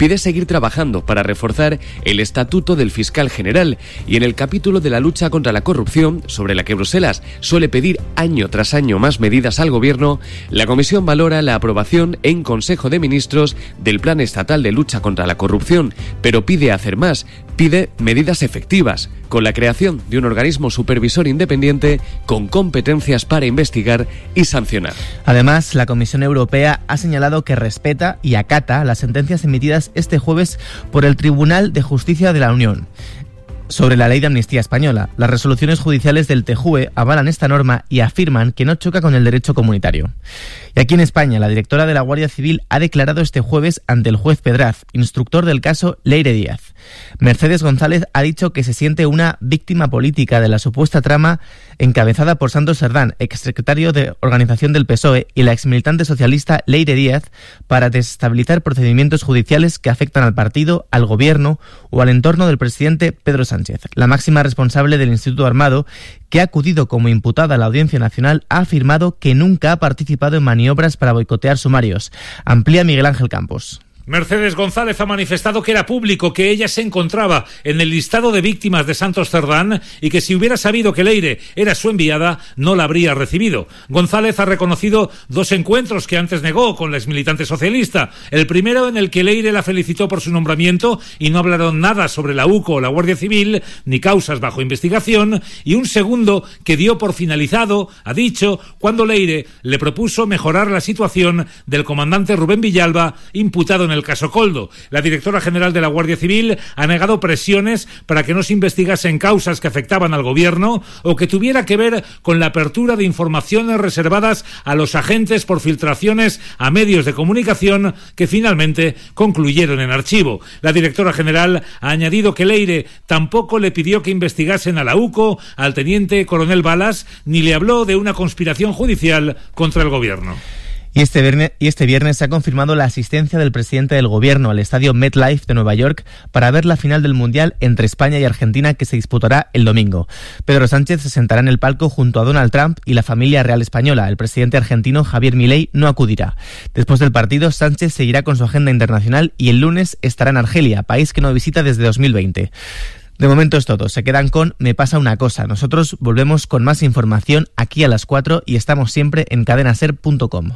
pide seguir trabajando para reforzar el estatuto del fiscal general y en el capítulo de la lucha contra la corrupción, sobre la que Bruselas suele pedir año tras año más medidas al gobierno, la Comisión valora la aprobación en Consejo de Ministros del Plan Estatal de Lucha contra la Corrupción, pero pide hacer más, pide medidas efectivas, con la creación de un organismo supervisor independiente con competencias para investigar y sancionar. Además, la Comisión Europea ha señalado que respeta y acata las sentencias emitidas este jueves por el Tribunal de Justicia de la Unión sobre la ley de amnistía española. Las resoluciones judiciales del TJUE avalan esta norma y afirman que no choca con el derecho comunitario. Y aquí en España, la directora de la Guardia Civil ha declarado este jueves ante el juez Pedraz, instructor del caso Leire Díaz. Mercedes González ha dicho que se siente una víctima política de la supuesta trama encabezada por Santos Cerdán, exsecretario de Organización del PSOE, y la exmilitante socialista Leire Díaz, para desestabilizar procedimientos judiciales que afectan al partido, al gobierno o al entorno del presidente Pedro Sánchez. La máxima responsable del Instituto Armado, que ha acudido como imputada a la Audiencia Nacional, ha afirmado que nunca ha participado en maniobras para boicotear sumarios. Amplía Miguel Ángel Campos. Mercedes González ha manifestado que era público que ella se encontraba en el listado de víctimas de Santos Cerdán y que si hubiera sabido que Leire era su enviada, no la habría recibido. González ha reconocido 2 encuentros que antes negó con la exmilitante socialista. El primero en el que Leire la felicitó por su nombramiento y no hablaron nada sobre la UCO o la Guardia Civil, ni causas bajo investigación, y un segundo que dio por finalizado, ha dicho, cuando Leire le propuso mejorar la situación del comandante Rubén Villalba, imputado en el caso Coldo. La directora general de la Guardia Civil ha negado presiones para que no se investigasen causas que afectaban al gobierno o que tuviera que ver con la apertura de informaciones reservadas a los agentes por filtraciones a medios de comunicación que finalmente concluyeron en archivo. La directora general ha añadido que Leire tampoco le pidió que investigasen a la UCO, al teniente coronel Balas, ni le habló de una conspiración judicial contra el gobierno. Y este viernes se ha confirmado la asistencia del presidente del gobierno al estadio MetLife de Nueva York para ver la final del Mundial entre España y Argentina, que se disputará el domingo. Pedro Sánchez se sentará en el palco junto a Donald Trump y la familia real española. El presidente argentino Javier Milei no acudirá. Después del partido, Sánchez seguirá con su agenda internacional y el lunes estará en Argelia, país que no visita desde 2020. De momento es todo. Se quedan con Me pasa una cosa. Nosotros volvemos con más información aquí a las 4 y estamos siempre en cadenaser.com.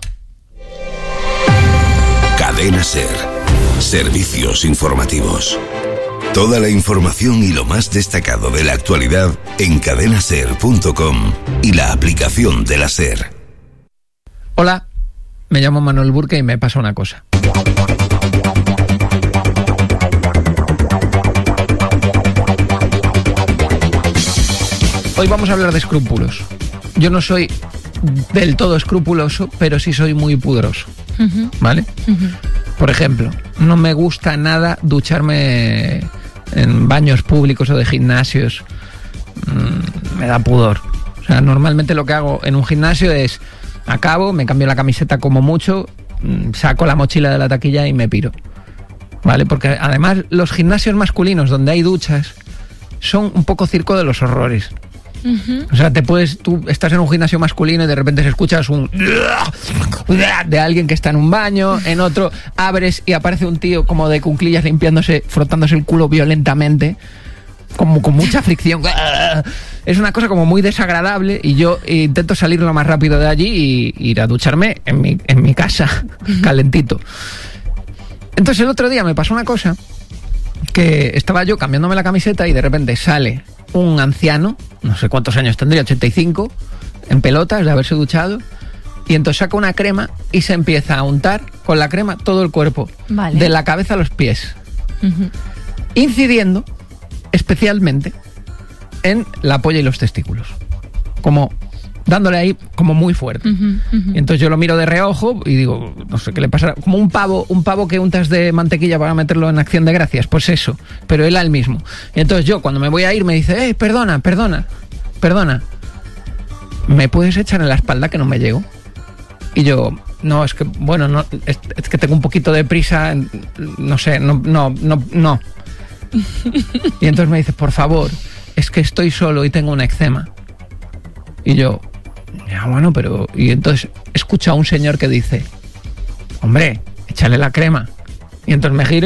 Cadena Ser. Servicios informativos. Toda la información y lo más destacado de la actualidad en cadenaser.com y la aplicación de la Ser. Hola, me llamo Manuel Burke y me pasa una cosa. Hoy vamos a hablar de escrúpulos. Yo no soy del todo escrupuloso, pero sí soy muy pudoroso, ¿vale? Por ejemplo, no me gusta nada ducharme en baños públicos o de gimnasios. Me da pudor. O sea, normalmente lo que hago en un gimnasio es acabo, me cambio la camiseta como mucho, saco la mochila de la taquilla y me piro, ¿vale? Porque además los gimnasios masculinos donde hay duchas son un poco circo de los horrores. O sea, tú estás en un gimnasio masculino y de repente se escuchas un de alguien que está en un baño, en otro abres y aparece un tío como de cuclillas limpiándose, frotándose el culo violentamente, como con mucha fricción. Es una cosa como muy desagradable y yo intento salir lo más rápido de allí y ir a ducharme en mi casa, calentito. Entonces el otro día me pasó una cosa, que estaba yo cambiándome la camiseta y de repente sale un anciano, no sé cuántos años tendría, 85, en pelotas de haberse duchado, y entonces saca una crema y se empieza a untar con la crema todo el cuerpo, vale, de la cabeza a los pies, incidiendo especialmente en la polla y los testículos, como dándole ahí como muy fuerte. Y entonces yo lo miro de reojo y digo, no sé qué le pasará, como un pavo que untas de mantequilla para meterlo en Acción de Gracias, pues eso, pero él al mismo. Y entonces yo cuando me voy a ir me dice, perdona, ¿me puedes echar en la espalda que no me llego? Y yo, no, es que, bueno, no, es que tengo un poquito de prisa, no sé, no. Y entonces me dice, por favor, es que estoy solo y tengo un eczema. Y yo, ya bueno, pero... Y entonces escucho a un señor que dice, hombre, échale la crema. Y entonces me giro